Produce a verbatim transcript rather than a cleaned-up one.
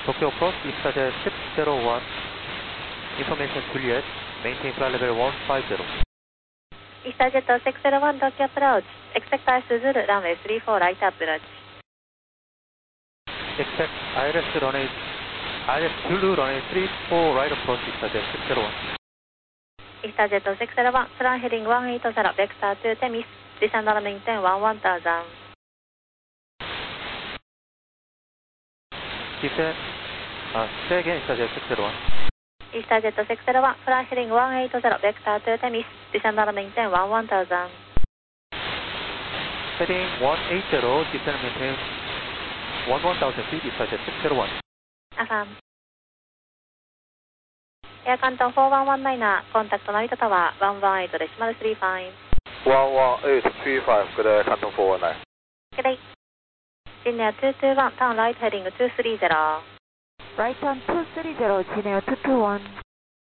Tokyo Cross, Eastjet six zero one, information Juliet, maintain flight level one five zero. Eastjet six zero one Tokyo approach, expect I S Zulu runway three four right approach. Expect I R S runway, I R S Zulu runway three four right approach, Eastjet six zero one. Eastjet six zero one, Slan heading one eight zero, vector to Temis, descend and maintain one one thousand. Descend, uh, say again, Eastjet six zero one. Eastjet six zero one, Slan heading one eight zero, vector to Temis, descend and maintain one one thousand. Heading one eight zero, descend and maintain one one thousand feet, Eastjet six zero one. Affirm. Air Canton four one one niner, contact Narita Tower one one eight decimal three five. one one eight three five, good day, Canton four one nine. Good day. Linear two two one, turn right heading two three zero. Right on two three zero, Linear two two one.